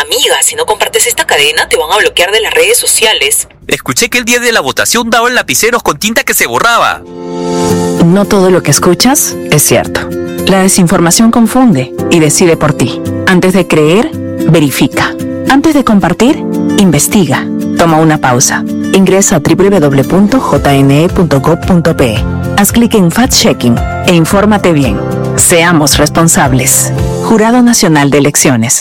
Amiga, si no compartes esta cadena, te van a bloquear de las redes sociales. Escuché que el día de la votación daban lapiceros con tinta que se borraba. No todo lo que escuchas es cierto. La desinformación confunde y decide por ti. Antes de creer, verifica. Antes de compartir, investiga. Toma una pausa. Ingresa a www.jne.gov.pe. Haz clic en Fact-Checking e infórmate bien. Seamos responsables. Jurado Nacional de Elecciones.